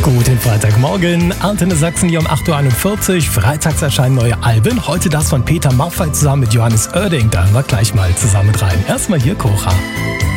Guten Freitagmorgen. Antenne Sachsen hier um 8.41 Uhr. Freitags erscheinen neue Alben. Heute das von Peter Maffay zusammen mit Johannes Oerding. Da hören wir gleich mal zusammen rein. Erstmal hier Kocha.